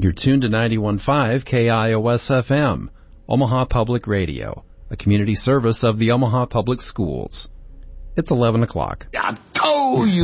You're tuned to 91.5 KIOS FM, Omaha Public Radio, a community service of the Omaha Public Schools. It's 11 o'clock. I told you!